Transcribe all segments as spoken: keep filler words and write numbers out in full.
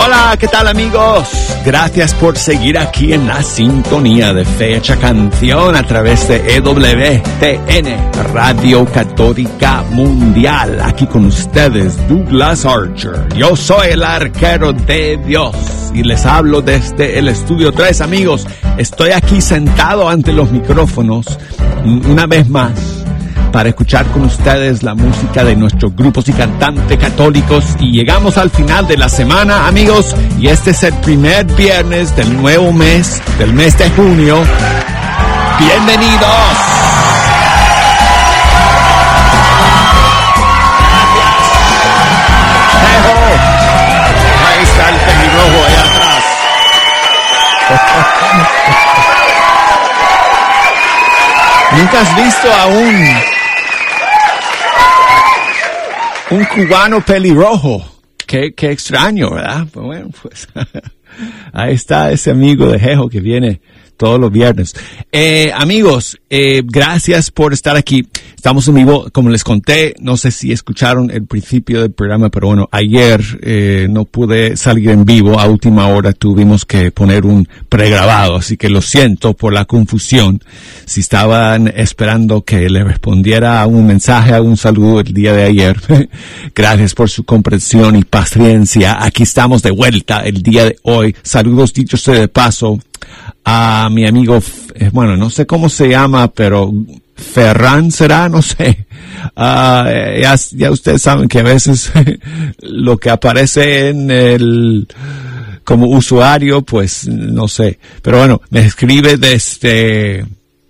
Hola, ¿qué tal amigos? Gracias por seguir aquí en la sintonía de Fecha Canción a través de E W T N, Radio Católica Mundial. Aquí con ustedes, Douglas Archer. Yo soy el arquero de Dios y les hablo desde el estudio tres, amigos. Estoy aquí sentado ante los micrófonos una vez más para escuchar con ustedes la música de nuestros grupos y cantantes católicos. Y llegamos al final de la semana, amigos, y este es el primer viernes del nuevo mes, del mes de junio. ¡Bienvenidos! Ahí está el pelirrojo allá atrás. ¿Nunca has visto a un... un cubano pelirrojo? Qué, qué extraño, ¿verdad? Pues bueno, pues ahí está ese amigo de Jejo que viene todos los viernes. Eh, amigos, eh, gracias por estar aquí. Estamos en vivo, como les conté, no sé si escucharon el principio del programa, pero bueno, ayer eh, no pude salir en vivo, a última hora tuvimos que poner un pregrabado, así que lo siento por la confusión. Si estaban esperando que le respondiera a un mensaje, a un saludo el día de ayer, gracias por su comprensión y paciencia. Aquí estamos de vuelta el día de hoy. Saludos dichos de paso a mi amigo, bueno, no sé cómo se llama, pero Ferran será, no sé. Uh, ya, ya ustedes saben que a veces lo que aparece en el como usuario, pues no sé. Pero bueno, me escribe desde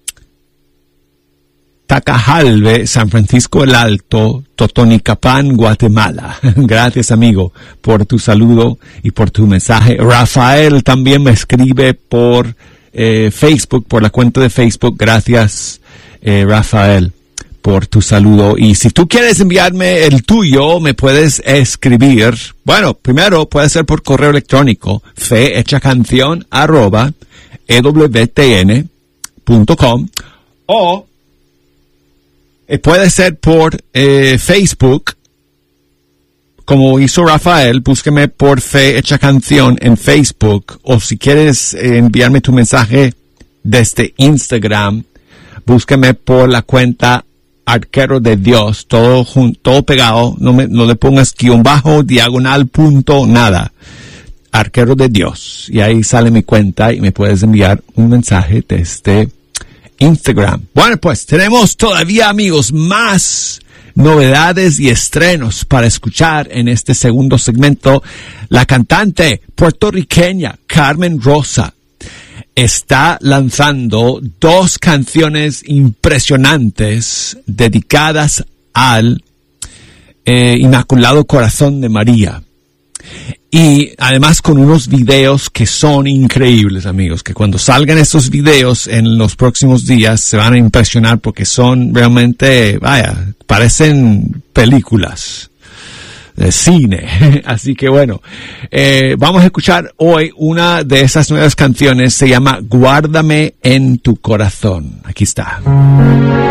Tacajalve, San Francisco el Alto, Totonicapán, Guatemala. Gracias, amigo, por tu saludo y por tu mensaje. Rafael también me escribe por eh, Facebook, por la cuenta de Facebook. Gracias, eh, Rafael, por tu saludo. Y si tú quieres enviarme el tuyo, me puedes escribir. Bueno, primero puede ser por correo electrónico, fehechacanción arroba ewtn punto com, o puede ser por eh, Facebook, como hizo Rafael. Búsqueme por Fe Hecha Canción en Facebook, o si quieres eh, enviarme tu mensaje desde Instagram, búsqueme por la cuenta Arquero de Dios, todo junto, todo pegado, no, me, no le pongas guión bajo, diagonal, punto, nada. Arquero de Dios, y ahí sale mi cuenta y me puedes enviar un mensaje desde Instagram. Bueno, pues tenemos todavía, amigos, más novedades y estrenos para escuchar en este segundo segmento. La cantante puertorriqueña Carmen Rosa está lanzando dos canciones impresionantes dedicadas al eh, Inmaculado Corazón de María. Y además con unos videos que son increíbles, amigos, que cuando salgan estos videos en los próximos días se van a impresionar porque son realmente, vaya, parecen películas de cine. Así que bueno, eh, vamos a escuchar hoy una de esas nuevas canciones, se llama Guárdame en tu corazón. Aquí está.